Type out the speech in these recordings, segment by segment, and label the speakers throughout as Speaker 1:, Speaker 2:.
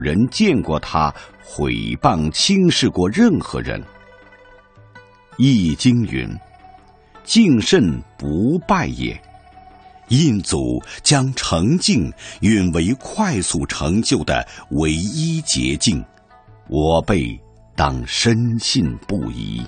Speaker 1: 人见过他毁谤轻视过任何人。易经云：敬慎不败也。印祖将诚敬允为快速成就的唯一捷径，我辈当深信不疑。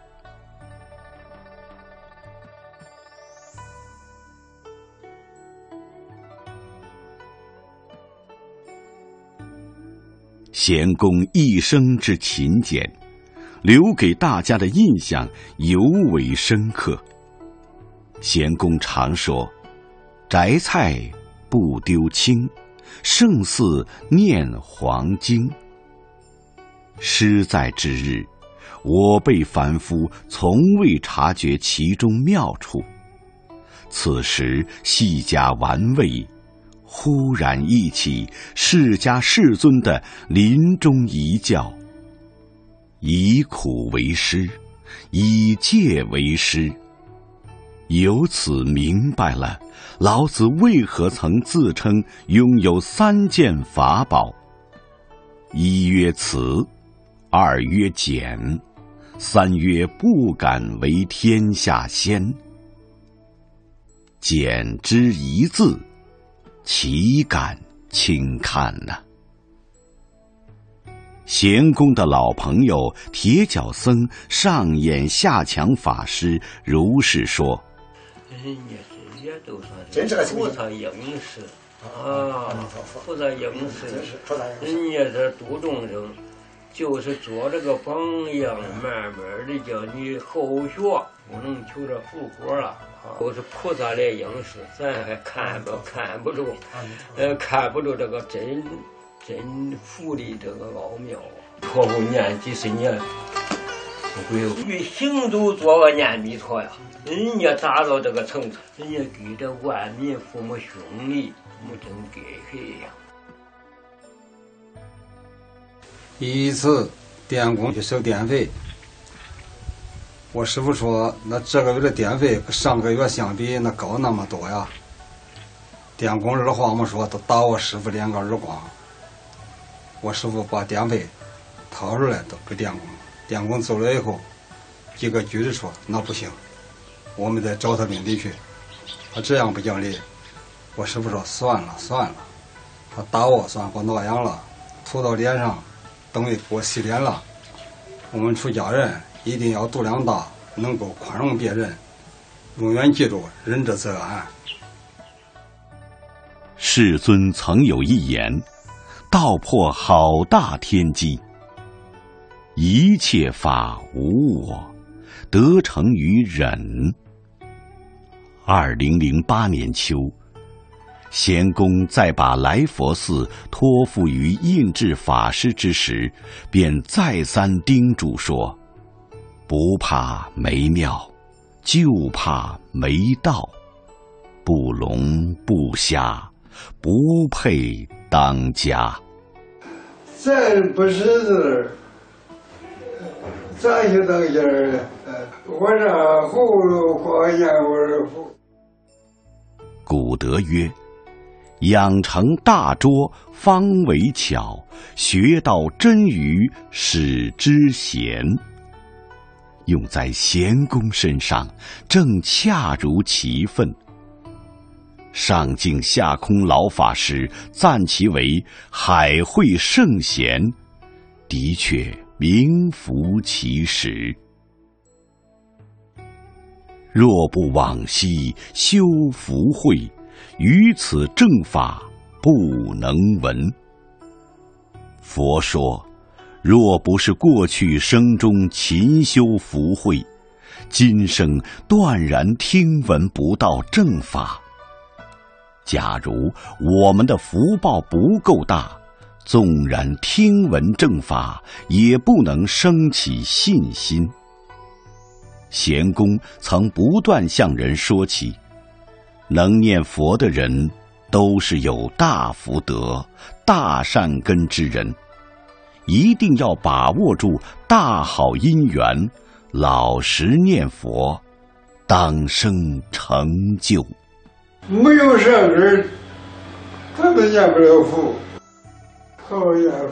Speaker 1: 咸公一生之勤俭，留给大家的印象尤为深刻。咸公常说：摘菜不丢青，胜似念黄经。诗在之日，我辈凡夫从未察觉其中妙处，此时细加玩味，忽然忆起释迦世尊的临终遗教：以苦为师，以戒为师。由此明白了老子为何曾自称拥有3件法宝：一曰慈，二曰俭，三曰不敢为天下先。俭之一字，岂敢轻看呢？咸公的老朋友铁脚僧上演下强法师如是说：
Speaker 2: 人家这些都算是菩萨应时啊，菩萨应时，人家这度众生，就是做这个榜样，慢慢的叫你后学，不能求着复活了。都是菩萨来应时，咱还看不住，看不住这个真佛的这个奥妙啊！可不念几十年，不会与行走做个念弥陀呀。人家达到这个层次，人家给这万民父母兄弟，我真给谁呀？
Speaker 3: 一次电工去收电费，我师傅说，那这个月的电费跟上个月相比，那高那么多呀。电工二话没说，都打我师傅2个耳光。我师傅把电费掏出来都给电工，电工走了以后，几个句子说：“那不行，我们得找他领地去。”他这样不讲理。我师傅说：“算了，他打我算给我挠痒了，涂到脸上，等于给我洗脸了。我们出家人一定要度量大，能够宽容别人，永远记住仁者则安。”
Speaker 1: 世尊曾有一言，道破好大天机：一切法无我，得成于忍。2008年秋，咸公在把来佛寺托付于印制法师之时，便再三叮嘱说：不怕没庙，就怕没道，不聋不瞎，不配当家。
Speaker 4: 咱不识字，咋就当家了？我这葫芦画眼我不。
Speaker 1: 古德曰：养成大拙，方为巧；学到真愚，使之贤。用在咸公身上，正恰如其分。上敬下空老法师赞其为海会圣贤，的确名副其实。若不往昔修福慧，于此正法不能闻。佛说，若不是过去生中勤修福慧，今生断然听闻不到正法。假如我们的福报不够大，纵然听闻正法，也不能升起信心。咸公曾不断向人说起，能念佛的人都是有大福德、大善根之人，一定要把握住大好因缘，老实念佛，当生成就。
Speaker 4: 没有善根，他们念不了佛。 好呀。